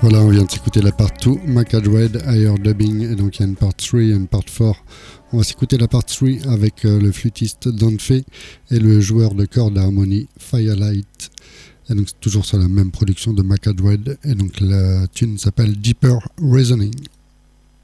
Voilà, on vient de s'écouter la part 2, Macadred, Higher Dubbing, et donc il y a une part 3 et une part 4. On va s'écouter la part 3 avec le flûtiste Danfe et le joueur de cordes d'harmonie Firelight. Et donc c'est toujours sur la même production de Macadred, et donc la tune s'appelle Deeper Reasoning.